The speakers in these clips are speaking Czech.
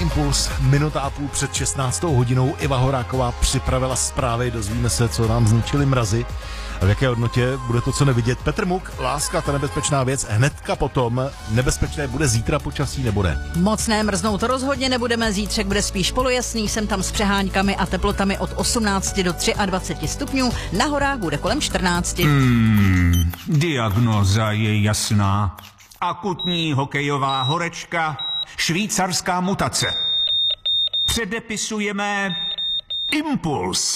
Impuls, minuta a půl před 16. hodinou. Iva Horáková připravila zprávy, dozvíme se, co nám zničily mrazy a v jaké hodnotě bude to, co nevidět. Petr Muk, Láska, ta nebezpečná věc, hnedka potom. Nebezpečné bude zítra počasí, nebo ne? Moc nemrznout to rozhodně nebudeme, zítřek bude spíš polojasný, jsem tam s přeháňkami a teplotami od 18 do 23 stupňů, na horách bude kolem 14. Diagnóza je jasná. Akutní hokejová horečka, švýcarská mutace. Předepisujeme Impuls.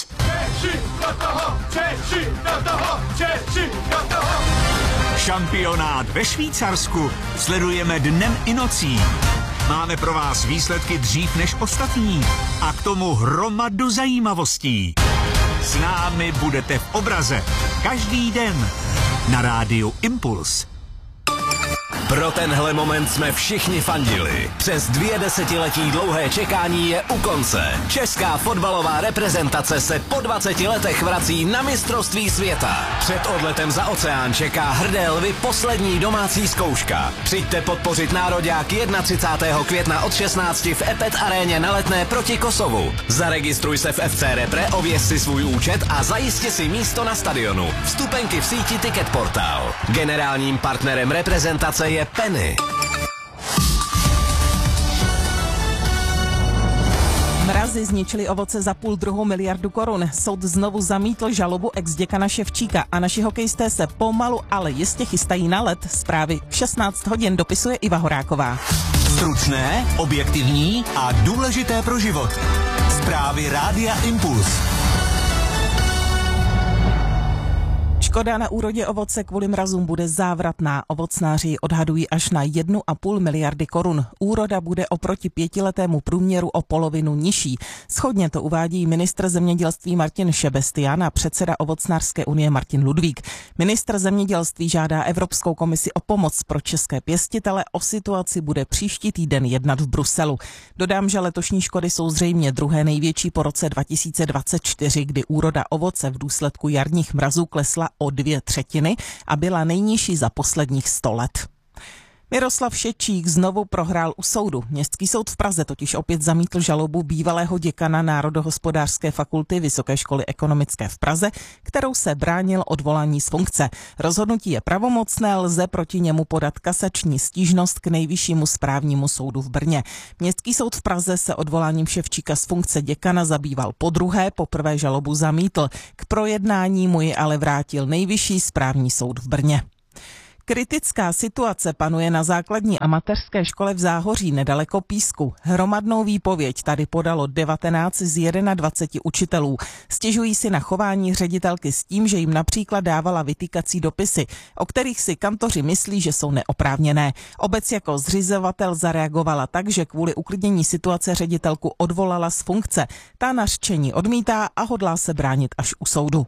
Češi do toho! Šampionát ve Švýcarsku sledujeme dnem i nocí. Máme pro vás výsledky dřív než ostatní a k tomu hromadu zajímavostí. S námi budete v obraze každý den na rádiu Impuls. Pro tenhle moment jsme všichni fandili. Přes 2 desetiletí dlouhé čekání je u konce. Česká fotbalová reprezentace se po 20 letech vrací na mistrovství světa. Před odletem za oceán čeká hrdé lvy poslední domácí zkouška. Přijďte podpořit nároďák 31. května od 16 v Epet aréně na Letné proti Kosovu. Zaregistruj se v FC Repre, ověz si svůj účet a zajisти si místo na stadionu. Vstupenky v síti Ticket Portal. Generálním partnerem reprezentace je Penny. Mrazy zničily ovoce za 1,5 miliardy korun. Soud znovu zamítl žalobu ex-děkana Ševčíka a naši hokejisté se pomalu, ale jistě chystají na led. Zprávy v 16 hodin dopisuje Iva Horáková. Stručné, objektivní a důležité pro život. Zprávy Rádia Impuls. Škoda na úrodě ovoce kvůli mrazům bude závratná. Ovocnáři odhadují až na 1,5 miliardy korun. Úroda bude oproti 5letému průměru o polovinu nižší. Shodně to uvádí ministr zemědělství Martin Šebestian a předseda Ovocnářské unie Martin Ludvík. Ministr zemědělství žádá Evropskou komisi o pomoc pro české pěstitele. O situaci bude příští týden jednat v Bruselu. Dodám, že letošní škody jsou zřejmě druhé největší po roce 2024, kdy úroda ovoce v důsledku jarních mrazů klesla o 2/3 a byla nejnižší za posledních 100 let. Miroslav Ševčík znovu prohrál u soudu. Městský soud v Praze totiž opět zamítl žalobu bývalého děkana Národohospodářské fakulty Vysoké školy ekonomické v Praze, kterou se bránil odvolání z funkce. Rozhodnutí je pravomocné, lze proti němu podat kasační stížnost k Nejvyššímu správnímu soudu v Brně. Městský soud v Praze se odvoláním Ševčíka z funkce děkana zabýval podruhé, poprvé žalobu zamítl. K projednání mu ji ale vrátil Nejvyšší správní soud v Brně. Kritická situace panuje na základní a mateřské škole v Záhoří nedaleko Písku. Hromadnou výpověď tady podalo 19 z 21 učitelů. Stěžují si na chování ředitelky s tím, že jim například dávala vytýkací dopisy, o kterých si kantoři myslí, že jsou neoprávněné. Obec jako zřizovatel zareagovala tak, že kvůli uklidnění situace ředitelku odvolala z funkce. Ta nařčení odmítá a hodlá se bránit až u soudu.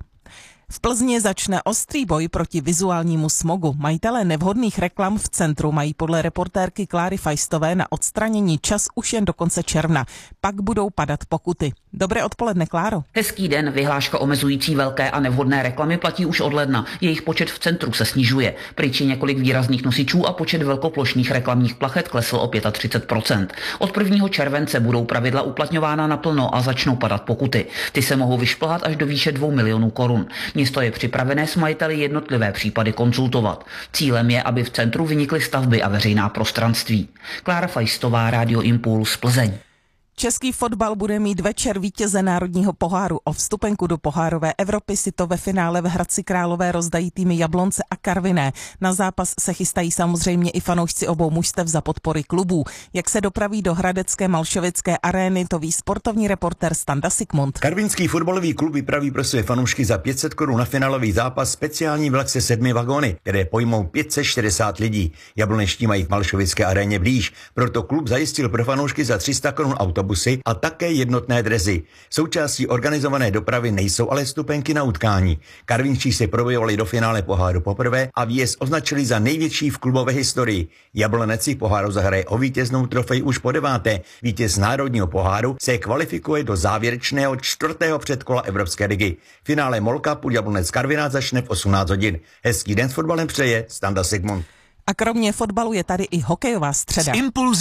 V Plzni začne ostrý boj proti vizuálnímu smogu. Majitelé nevhodných reklam v centru mají podle reportérky Kláry Fajstové na odstranění čas už jen do konce června. Pak budou padat pokuty. Dobré odpoledne, Kláro. Hezký den. Vyhláška omezující velké a nevhodné reklamy platí už od ledna. Jejich počet v centru se snižuje. Pryč je několik výrazných nosičů a počet velkoplošných reklamních plachet klesl o 35%. Od 1. července budou pravidla uplatňována naplno a začnou padat pokuty. Ty se mohou vyšplhat až do výše 2 milionů korun. Město je připravené s majiteli jednotlivé případy konzultovat. Cílem je, aby v centru vynikly stavby a veřejná prostranství. Klára Fajstová, Rádio Impuls, Plzeň. Český fotbal bude mít večer vítěze národního poháru. O vstupenku do pohárové Evropy si to ve finále v Hradci Králové rozdají týmy Jablonce a Karviné. Na zápas se chystají samozřejmě i fanoušci obou mužstev za podpory klubů. Jak se dopraví do hradecké Malšovické arény, to ví sportovní reportér Standa Sigmund. Karvinský fotbalový klub vypraví pro své fanoušky za 500 korun na finálový zápas speciální vlak se 7 vagóny, které pojmou 560 lidí. Jablonečtí mají v Malšovické aréně blíž, proto klub zajistil pro fanoušky za 300 korun autobusy a také jednotné dresy. Součástí organizované dopravy nejsou ale vstupenky na utkání. Karvinčí se probojovali do finále poháru poprvé a výjezd označili za největší v klubové historii. Jablonec si poháru zahraje o vítěznou trofej už po 9. Vítěz národního poháru se kvalifikuje do závěrečného 4. předkola Evropské ligy. Finále MOL Cupu Jablonec Karviná začne v 18 hodin. Hezký den s fotbalem přeje Standa Sigmund. A kromě fotbalu je tady i hokejová středa. S Impulzem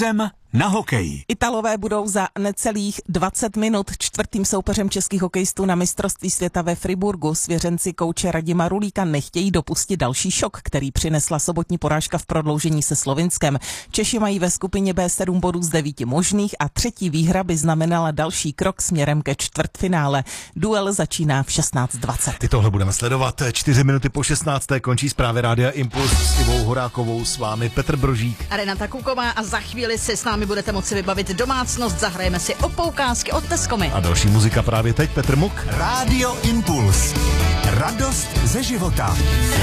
na hokej. Italové budou za necelých 20 minut čtvrtým soupeřem českých hokejistů na mistrovství světa ve Friburgu. Svěřenci kouče Radima Rulíka nechtějí dopustit další šok, který přinesla sobotní porážka v prodloužení se Slovinskem. Češi mají ve skupině B 7 bodů z 9 možných a třetí výhra by znamenala další krok směrem ke čtvrtfinále. Duel začíná v 16:20. Ty tohle budeme sledovat. 4 minuty po 16. končí zprávy Rádia Impuls s Ivou Horákovou, s vámi Petr Brožík a Renata Kuková a za chvíli si s námi budete moci vybavit domácnost, zahrajeme si o poukázky od Tescomy. A další muzika právě teď, Petr Muk. Rádio Impuls. Radost ze života.